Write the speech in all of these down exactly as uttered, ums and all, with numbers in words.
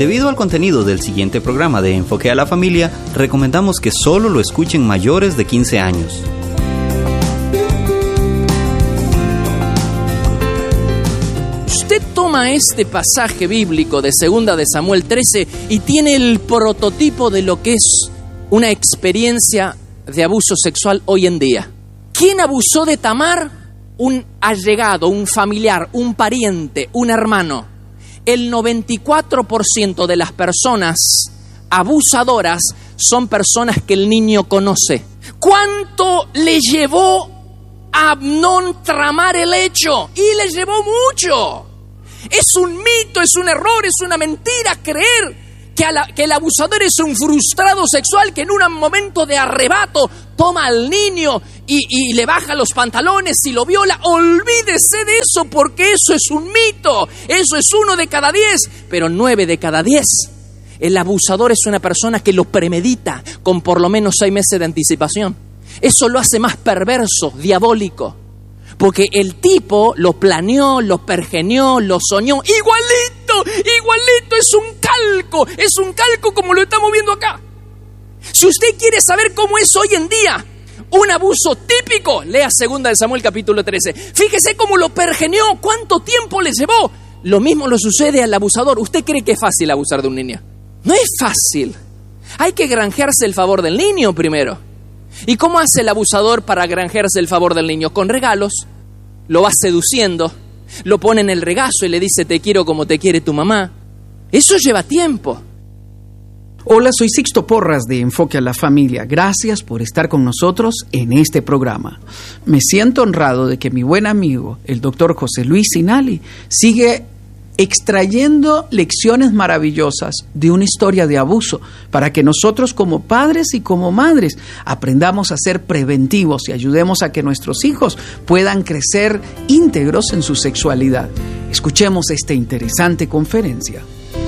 Debido al contenido del siguiente programa de Enfoque a la Familia, recomendamos que solo lo escuchen mayores de quince años. Usted toma este pasaje bíblico de Segunda de Samuel trece y tiene el prototipo de lo que es una experiencia de abuso sexual hoy en día. ¿Quién abusó de Tamar? Un allegado, un familiar, un pariente, un hermano. El noventa y cuatro por ciento de las personas abusadoras son personas que el niño conoce. ¿Cuánto le llevó a Amnón tramar el hecho? Y le llevó mucho. Es un mito, es un error, es una mentira creer que, a la, que el abusador es un frustrado sexual que en un momento de arrebato toma al niño y, y le baja los pantalones y lo viola. Olvídese de eso, porque eso es un mito. Eso es uno de cada diez, pero nueve de cada diez. El abusador es una persona que lo premedita con por lo menos seis meses de anticipación. Eso lo hace más perverso, diabólico. Porque el tipo lo planeó, lo pergeñó, lo soñó. Igualito, igualito, es un calco, es un calco como lo estamos viendo acá. Si usted quiere saber cómo es hoy en día un abuso típico, lea Segunda de Samuel capítulo trece. Fíjese cómo lo pergeñó, cuánto tiempo le llevó. Lo mismo lo sucede al abusador. ¿Usted cree que es fácil abusar de un niño? No es fácil. Hay que granjearse el favor del niño primero. ¿Y cómo hace el abusador para granjearse el favor del niño? Con regalos. Lo va seduciendo, lo pone en el regazo y le dice te quiero como te quiere tu mamá. Eso lleva tiempo. Hola, soy Sixto Porras de Enfoque a la Familia. Gracias por estar con nosotros en este programa. Me siento honrado de que mi buen amigo, el doctor José Luis Sinali, sigue extrayendo lecciones maravillosas de una historia de abuso para que nosotros como padres y como madres aprendamos a ser preventivos y ayudemos a que nuestros hijos puedan crecer íntegros en su sexualidad. Escuchemos esta interesante conferencia.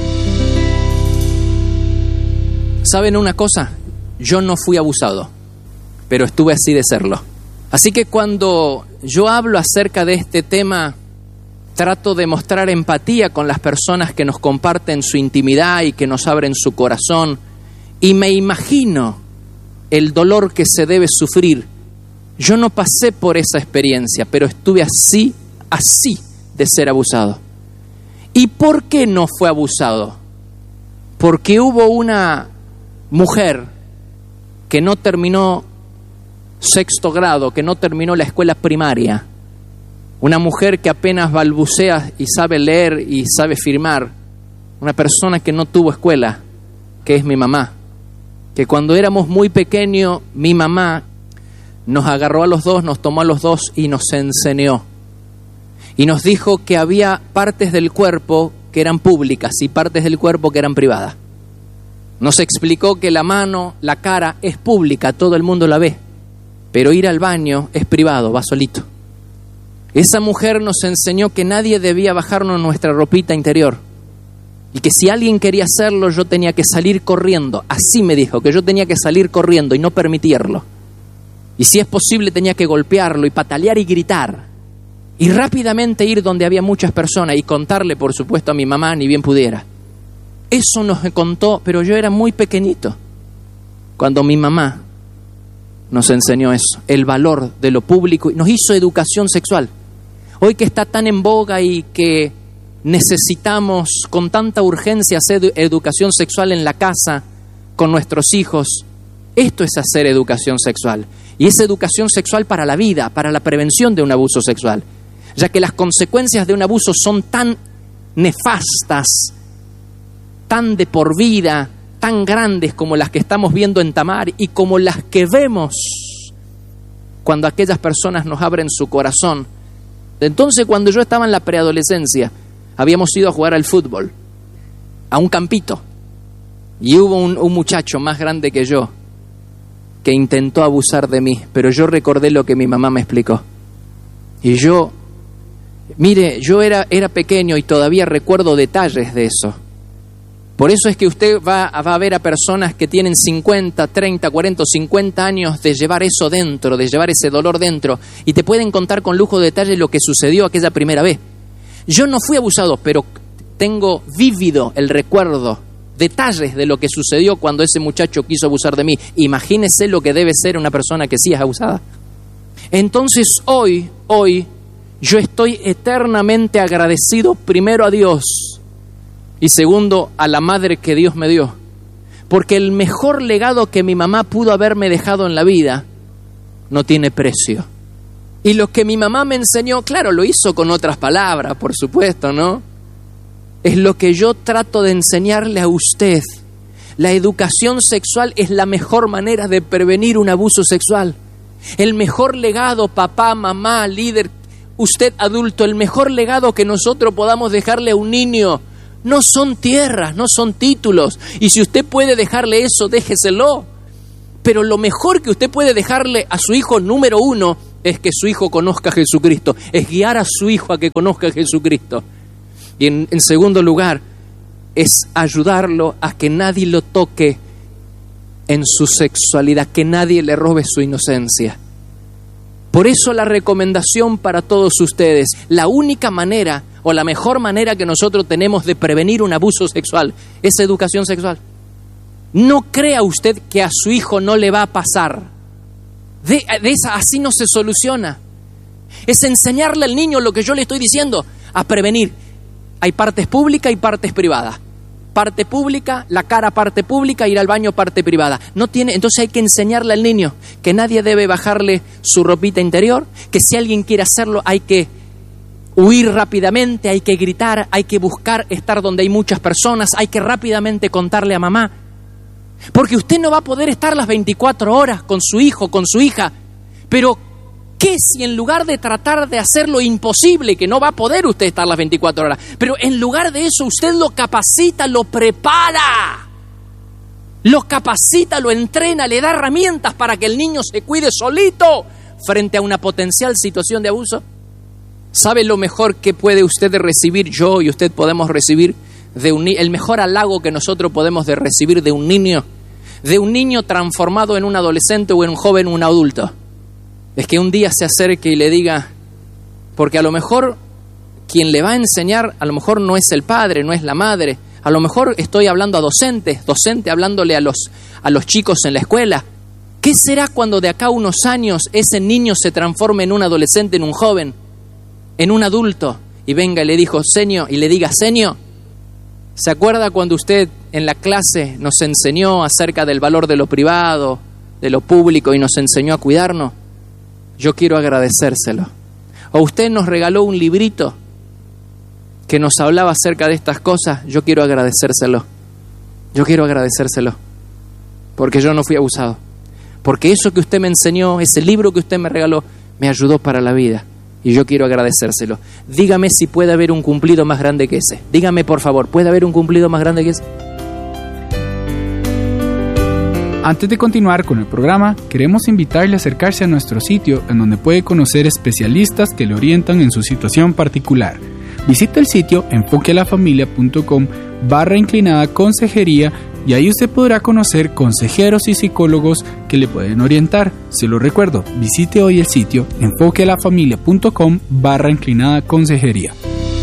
¿Saben una cosa? Yo no fui abusado, pero estuve así de serlo. Así que cuando yo hablo acerca de este tema, trato de mostrar empatía con las personas que nos comparten su intimidad y que nos abren su corazón. Y me imagino el dolor que se debe sufrir. Yo no pasé por esa experiencia, pero estuve así, así de ser abusado. ¿Y por qué no fue abusado? Porque hubo una mujer que no terminó sexto grado, que no terminó la escuela primaria. Una mujer que apenas balbucea y sabe leer y sabe firmar. Una persona que no tuvo escuela, que es mi mamá. Que cuando éramos muy pequeños, mi mamá nos agarró a los dos, nos tomó a los dos y nos enseñó. Y nos dijo que había partes del cuerpo que eran públicas y partes del cuerpo que eran privadas. Nos explicó que la mano, la cara es pública, todo el mundo la ve. Pero ir al baño es privado, va solito. Esa mujer nos enseñó que nadie debía bajarnos nuestra ropita interior y que si alguien quería hacerlo yo tenía que salir corriendo. Así me dijo, que yo tenía que salir corriendo y no permitirlo. Y si es posible tenía que golpearlo y patalear y gritar y rápidamente ir donde había muchas personas y contarle, por supuesto, a mi mamá ni bien pudiera. Eso nos contó, pero yo era muy pequeñito cuando mi mamá nos enseñó eso, el valor de lo público y nos hizo educación sexual. Hoy que está tan en boga y que necesitamos con tanta urgencia hacer educación sexual en la casa, con nuestros hijos, esto es hacer educación sexual. Y es educación sexual para la vida, para la prevención de un abuso sexual. Ya que las consecuencias de un abuso son tan nefastas, tan de por vida, tan grandes como las que estamos viendo en Tamar y como las que vemos cuando aquellas personas nos abren su corazón. Entonces, cuando yo estaba en la preadolescencia, habíamos ido a jugar al fútbol, a un campito, y hubo un, un muchacho más grande que yo que intentó abusar de mí, pero yo recordé lo que mi mamá me explicó. Y yo, mire, yo era, era pequeño y todavía recuerdo detalles de eso. Por eso es que usted va, va a ver a personas que tienen cincuenta, treinta, cuarenta, cincuenta años de llevar eso dentro, de llevar ese dolor dentro, y te pueden contar con lujo de detalle lo que sucedió aquella primera vez. Yo no fui abusado, pero tengo vívido el recuerdo, detalles de lo que sucedió cuando ese muchacho quiso abusar de mí. Imagínese lo que debe ser una persona que sí es abusada. Entonces hoy, hoy, yo estoy eternamente agradecido primero a Dios y segundo a la madre que Dios me dio. Porque el mejor legado que mi mamá pudo haberme dejado en la vida no tiene precio. Y lo que mi mamá me enseñó, claro, lo hizo con otras palabras, por supuesto, ¿no? Es lo que yo trato de enseñarle a usted. La educación sexual es la mejor manera de prevenir un abuso sexual. El mejor legado, papá, mamá, líder, usted adulto, el mejor legado que nosotros podamos dejarle a un niño no son tierras, no son títulos. Y si usted puede dejarle eso, déjeselo. Pero lo mejor que usted puede dejarle a su hijo número uno es que su hijo conozca a Jesucristo, es guiar a su hijo a que conozca a Jesucristo. Y en, en segundo lugar, es ayudarlo a que nadie lo toque en su sexualidad, que nadie le robe su inocencia. Por eso la recomendación para todos ustedes, la única manera o la mejor manera que nosotros tenemos de prevenir un abuso sexual es educación sexual. No crea usted que a su hijo no le va a pasar. De, de esa, así no se soluciona. Es enseñarle al niño lo que yo le estoy diciendo, a prevenir. Hay partes públicas y partes privadas. Parte pública, la cara parte pública, ir al baño parte privada. No tiene, entonces hay que enseñarle al niño que nadie debe bajarle su ropita interior, que si alguien quiere hacerlo hay que huir rápidamente, hay que gritar, hay que buscar estar donde hay muchas personas, hay que rápidamente contarle a mamá. Porque usted no va a poder estar las veinticuatro horas con su hijo, con su hija. Pero, ¿qué si en lugar de tratar de hacer lo imposible, que no va a poder usted estar las veinticuatro horas, pero en lugar de eso usted lo capacita, lo prepara, lo capacita, lo entrena, le da herramientas para que el niño se cuide solito frente a una potencial situación de abuso? ¿Sabe lo mejor que puede usted recibir, yo y usted podemos recibir? De un, el mejor halago que nosotros podemos de recibir de un niño, de un niño transformado en un adolescente o en un joven o un adulto, es que un día se acerque y le diga, porque a lo mejor quien le va a enseñar, a lo mejor no es el padre, no es la madre, a lo mejor estoy hablando a docentes, docente hablándole a los, a los chicos en la escuela. ¿Qué será cuando de acá a unos años ese niño se transforme en un adolescente, en un joven, en un adulto, y venga y le dijo, señor, y le diga, señor, ¿se acuerda cuando usted en la clase nos enseñó acerca del valor de lo privado, de lo público y nos enseñó a cuidarnos? Yo quiero agradecérselo. O usted nos regaló un librito que nos hablaba acerca de estas cosas, yo quiero agradecérselo. Yo quiero agradecérselo. Porque yo no fui abusado. Porque eso que usted me enseñó, ese libro que usted me regaló, me ayudó para la vida. Y yo quiero agradecérselo. Dígame si puede haber un cumplido más grande que ese. Dígame, por favor, ¿puede haber un cumplido más grande que ese? Antes de continuar con el programa, queremos invitarle a acercarse a nuestro sitio en donde puede conocer especialistas que le orientan en su situación particular. Visita el sitio enfoquealafamilia.com barra inclinada consejería y ahí usted podrá conocer consejeros y psicólogos que le pueden orientar. Se lo recuerdo, visite hoy el sitio enfoquealafamilia.com barra inclinada consejería.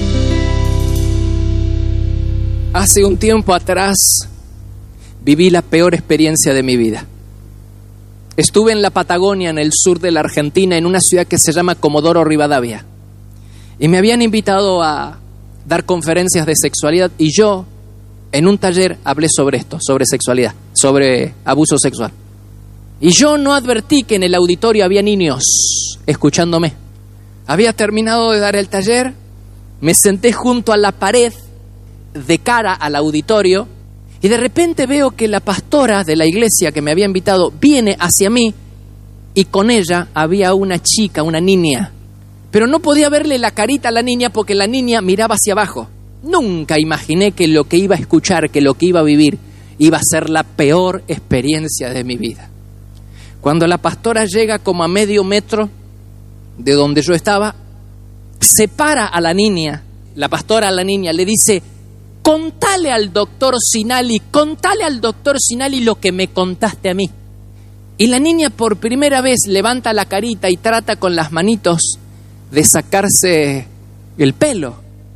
Hace un tiempo atrás viví la peor experiencia de mi vida. Estuve en la Patagonia, en el sur de la Argentina, en una ciudad que se llama Comodoro Rivadavia. Y me habían invitado a dar conferencias de sexualidad y yo, en un taller, hablé sobre esto, sobre sexualidad, sobre abuso sexual. Y yo no advertí que en el auditorio había niños escuchándome. Había terminado de dar el taller, me senté junto a la pared, de cara al auditorio, y de repente veo que la pastora de la iglesia que me había invitado viene hacia mí y con ella había una chica, una niña. Pero no podía verle la carita a la niña porque la niña miraba hacia abajo. Nunca imaginé que lo que iba a escuchar, que lo que iba a vivir, iba a ser la peor experiencia de mi vida. Cuando la pastora llega como a medio metro de donde yo estaba, separa a la niña, la pastora a la niña, le dice, contale al doctor Sinali, contale al doctor Sinali lo que me contaste a mí. Y la niña por primera vez levanta la carita y trata con las manitos de sacarse el pelo.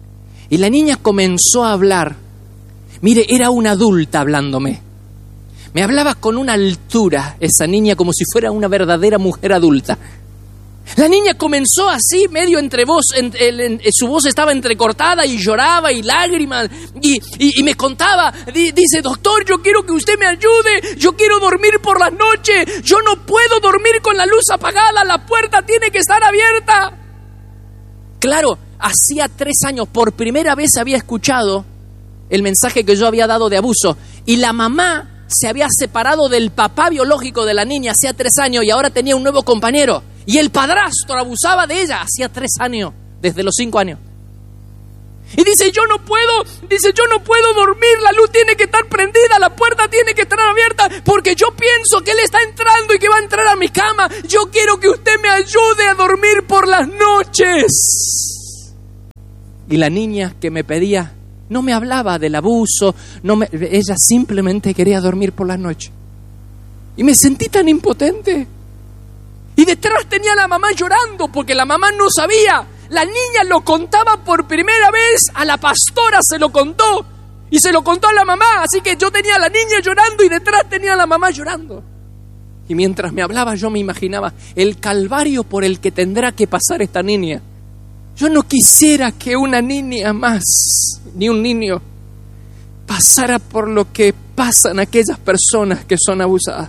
Y la niña comenzó a hablar. Mire, era una adulta hablándome. Me hablaba con una altura esa niña, como si fuera una verdadera mujer adulta. La niña comenzó así, medio entre voz, en, en, en, su voz estaba entrecortada y lloraba y lágrimas y, y, y me contaba, di, dice, doctor, yo quiero que usted me ayude, yo quiero dormir por las noches, yo no puedo dormir con la luz apagada, la puerta tiene que estar abierta. Claro, hacía tres años por primera vez había escuchado el mensaje que yo había dado de abuso y la mamá se había separado del papá biológico de la niña hacía tres años y ahora tenía un nuevo compañero. Y el padrastro abusaba de ella hacía tres años, desde los cinco años. Y dice, yo no puedo, dice, yo no puedo dormir, la luz tiene que estar prendida, la puerta tiene que estar abierta, porque yo pienso que él está entrando y que va a entrar a mi cama. Yo quiero que usted me ayude a dormir por las noches. Y la niña que me pedía, no me hablaba del abuso, no me, ella simplemente quería dormir por las noches. Y me sentí tan impotente. Y detrás tenía a la mamá llorando porque la mamá no sabía. La niña lo contaba por primera vez, a la pastora se lo contó y se lo contó a la mamá. Así que yo tenía a la niña llorando y detrás tenía a la mamá llorando. Y mientras me hablaba yo me imaginaba el calvario por el que tendrá que pasar esta niña. Yo no quisiera que una niña más, ni un niño, pasara por lo que pasan aquellas personas que son abusadas.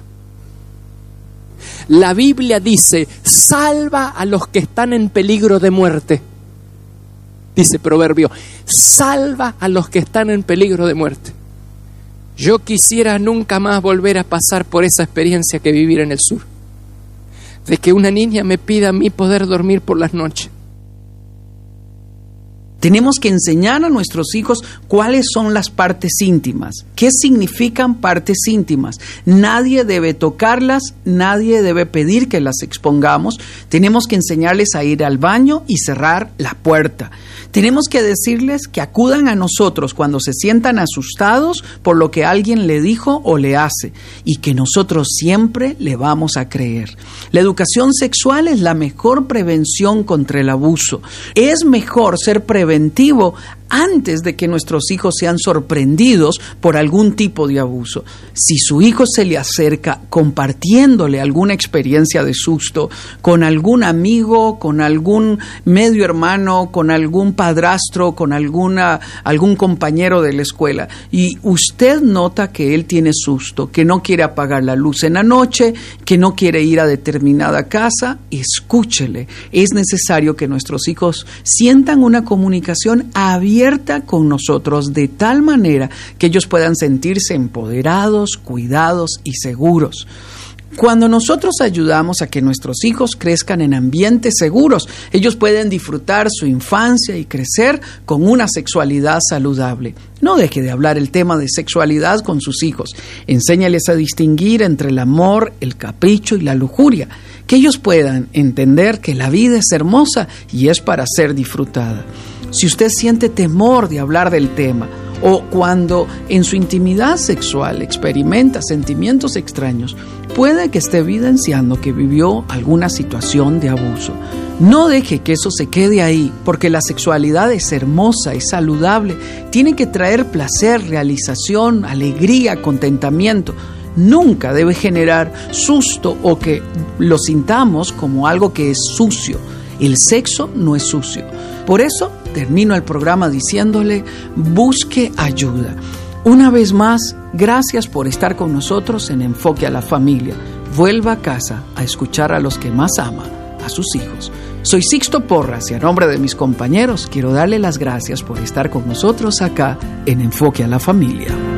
La Biblia dice, salva a los que están en peligro de muerte. Dice Proverbio, salva a los que están en peligro de muerte. Yo quisiera nunca más volver a pasar por esa experiencia que vivir en el sur. De que una niña me pida a mí poder dormir por las noches. Tenemos que enseñar a nuestros hijos cuáles son las partes íntimas. ¿Qué significan partes íntimas? Nadie debe tocarlas, nadie debe pedir que las expongamos. Tenemos que enseñarles a ir al baño y cerrar la puerta. Tenemos que decirles que acudan a nosotros cuando se sientan asustados por lo que alguien le dijo o le hace y que nosotros siempre le vamos a creer. La educación sexual es la mejor prevención contra el abuso. Es mejor ser preventivo antes de que nuestros hijos sean sorprendidos por algún tipo de abuso. Si su hijo se le acerca compartiéndole alguna experiencia de susto con algún amigo, con algún medio hermano, con algún padrastro, con alguna, algún compañero de la escuela, y usted nota que él tiene susto, que no quiere apagar la luz en la noche, que no quiere ir a determinada casa, escúchele. Es necesario que nuestros hijos sientan una comunicación abierta con nosotros de tal manera que ellos puedan sentirse empoderados, cuidados y seguros. Cuando nosotros ayudamos a que nuestros hijos crezcan en ambientes seguros, ellos pueden disfrutar su infancia y crecer con una sexualidad saludable. No deje de hablar el tema de sexualidad con sus hijos. Enséñales a distinguir entre el amor, el capricho y la lujuria. Que ellos puedan entender que la vida es hermosa y es para ser disfrutada. Si usted siente temor de hablar del tema, o cuando en su intimidad sexual experimenta sentimientos extraños, puede que esté evidenciando que vivió alguna situación de abuso. No deje que eso se quede ahí, porque la sexualidad es hermosa, es saludable, tiene que traer placer, realización, alegría, contentamiento. Nunca debe generar susto o que lo sintamos como algo que es sucio. El sexo no es sucio. Por eso termino el programa diciéndole, busque ayuda. Una vez más, gracias por estar con nosotros en Enfoque a la Familia. Vuelva a casa a escuchar a los que más ama, a sus hijos. Soy Sixto Porras y a nombre de mis compañeros quiero darle las gracias por estar con nosotros acá en Enfoque a la Familia.